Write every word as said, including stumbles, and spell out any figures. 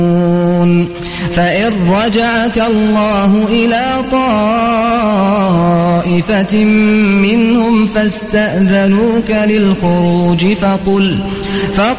فإن رجعك الله إلى طائفة منهم فاستأذنوك للخروج فقل, فقل